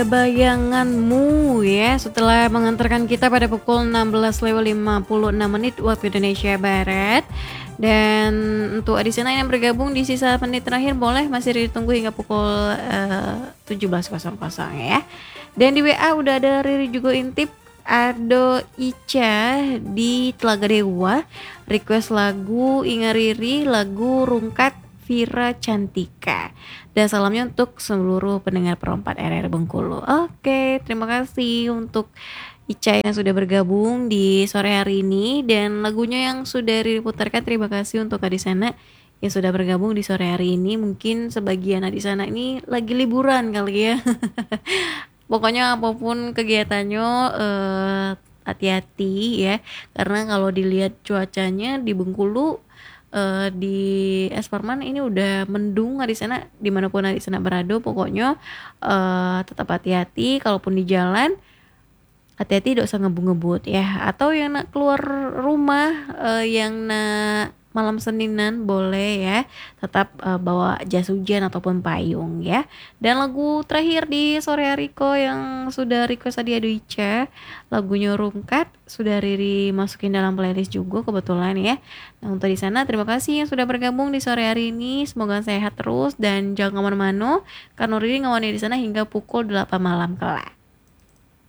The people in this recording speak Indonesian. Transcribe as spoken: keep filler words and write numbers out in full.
Bayanganmu ya, setelah mengantarkan kita pada pukul enam belas lewat lima puluh enam menit waktu Indonesia Barat. Dan untuk Adisena yang bergabung di sisa menit terakhir boleh masih ditunggu hingga pukul uh, tujuh belas ya. Dan di W A udah ada Riri juga intip Ado Ica di Telaga Dewa, request lagu Inga Riri, lagu Rungkat Vira Cantika. Dan salamnya untuk seluruh pendengar Perempat R R Bengkulu. Oke, terima kasih untuk Ica yang sudah bergabung di sore hari ini. Dan lagunya yang sudah diputarkan, terima kasih untuk Adisana yang sudah bergabung di sore hari ini. Mungkin sebagian Adisana ini lagi liburan kali ya. Pokoknya apapun kegiatannya eh, hati-hati ya. Karena kalau dilihat cuacanya di Bengkulu, Uh, di Esparman ini udah mendung di sana, dimanapun di sana berada. Pokoknya uh, tetap hati-hati, kalaupun di jalan hati-hati, tidak usah ngebut-ngebut ya. Atau yang nak keluar rumah, uh, yang nak malam Seninan boleh ya, tetap uh, bawa jas hujan ataupun payung ya. Dan lagu terakhir di sore hari ko yang sudah request tadi Aduica, lagunya Rungkat, sudah Riri masukin dalam playlist juga kebetulan ya. Nah untuk di sana terima kasih yang sudah bergabung di sore hari ini, semoga sehat terus dan jangan kemana-mana karena Riri ngawani di sana hingga pukul delapan malam kelak.